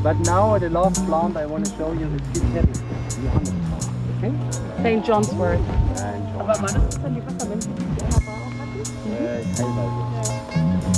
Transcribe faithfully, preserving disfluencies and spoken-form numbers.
But now the last plant I want to show you is St. John's. Okay? Saint John's Wort. And Aber wann ist das dann die Wassermenschen?